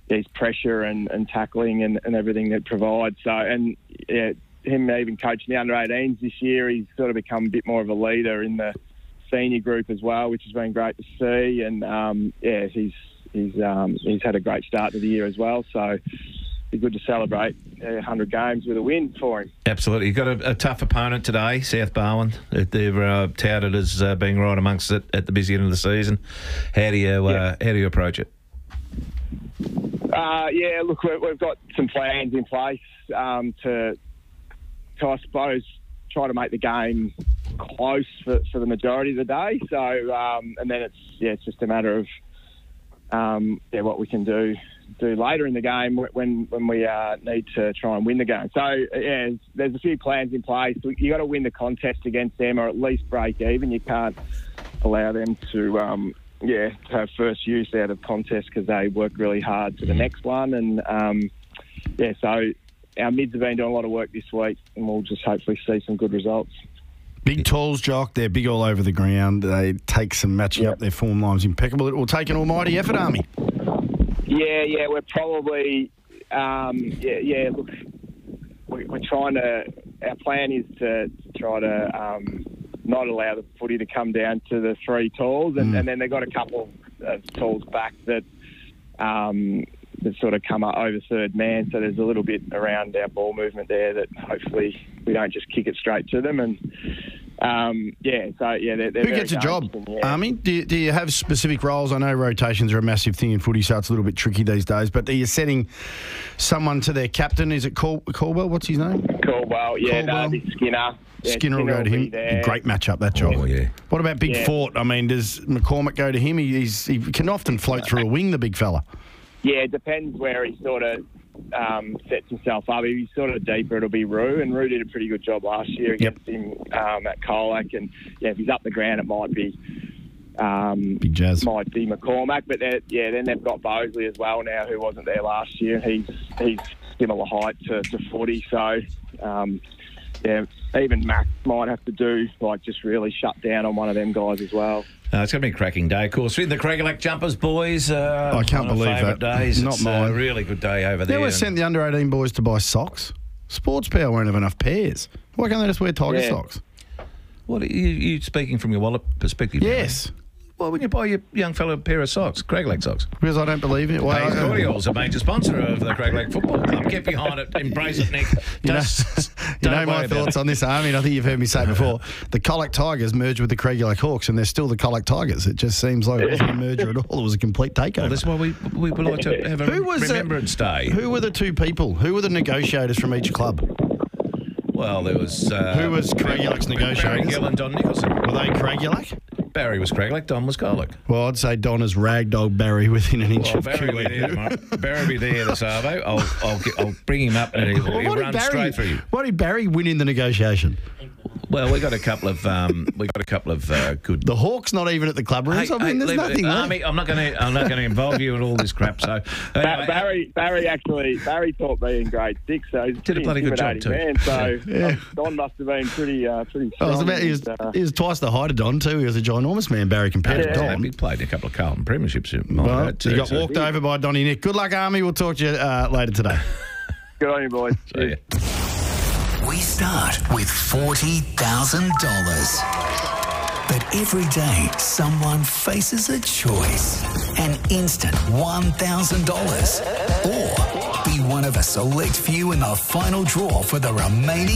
his pressure and tackling and everything that provides. So, and him even coaching the under-18s this year, he's sort of become a bit more of a leader in the senior group as well, which has been great to see. And he's had a great start to the year as well. So be good to celebrate 100 games with a win for him. Absolutely. You've got a tough opponent today, South Barwon. They're touted as being right amongst it at the busy end of the season. How do you approach it? Look, we've got some plans in place to I suppose, try to make the game close for the majority of the day. So, and then it's just a matter of what we can do later in the game when we need to try and win the game. So, there's a few plans in place. You got to win the contest against them, or at least break even. You can't allow them to have first use out of contest because they work really hard for the next one. And so our mids have been doing a lot of work this week, and we'll just hopefully see some good results. Big talls, Jock. They're big all over the ground. They take some matching up. Their form line's impeccable. It will take an almighty effort, Army. Yeah, we're probably... look, we're trying to... Our plan is to try to not allow the footy to come down to the three talls, and then they've got a couple of talls back that sort of come up over third man, so there's a little bit around our ball movement there that hopefully we don't just kick it straight to them. And they're who gets a job, Army? Do you have specific roles? I know rotations are a massive thing in footy, so it's a little bit tricky these days, but are you setting someone to their captain? Is it Caldwell? What's his name? Caldwell, no, Skinner. Skinner will go to him. Great matchup, that job. Oh, yeah. What about Big Fort? I mean, does McCormack go to him? He can often float through a wing, the big fella. Yeah, it depends where he sort of sets himself up. If he's sort of deeper, it'll be Roo, and Roo did a pretty good job last year against him at Colac. And if he's up the ground, it might be Big Jazz. Might be McCormack, but then they've got Bosley as well now, who wasn't there last year. He's similar height to Footy, so even Max might have to do just really shut down on one of them guys as well. It's going to be a cracking day, of course. The Craigellach Jumpers, boys. I can't believe that. Days. Not mine. A really good day over there. They were sent the under-18 boys to buy socks. Sports Power won't have enough pairs. Why can't they just wear Tiger socks? What are you speaking from your wallet perspective? Yes. Why wouldn't you buy your young fellow a pair of socks, Craigellach socks? Because I don't believe in it. Well, Cordial's a major sponsor of the Craigellach Football Club. Get behind it, embrace it, Nick. You know my thoughts on this, Army, and I think you've heard me say before. The Colac Tigers merged with the Craigellach Hawks, and they're still the Colac Tigers. It just seems like it wasn't a merger at all. It was a complete takeover. Well, that's why we would like to have a remembrance day. Who were the two people? Who were the negotiators from each club? Well, there was... who was Craigellach's negotiators? Barry Gill and Don Nicholson. Were they Craigellach? Barry was Craigellach, Don was Colac. Well, I'd say Don has ragdolled Barry within an inch of Barry will be there tomorrow. Barry will be there this Arvo. I'll bring him up and he'll run straight through you. Why did Barry win in the negotiation? Well, we got a couple of good. The Hawks not even at the club rooms. I mean, there's nothing there. Army, I'm not going to involve you in all this crap. So Barry taught me in grade 6, so he's did a bloody good job too. Man, so Don must have been pretty strong. He was twice the height of Don too. He was a ginormous man, Barry, compared to Don. He played a couple of Carlton premierships. He got walked over by Donnie Nick. Good luck, Army. We'll talk to you later today. Good on you, boys. We start with $40,000. But every day, someone faces a choice. An instant $1,000. Or be one of a select few in the final draw for the remaining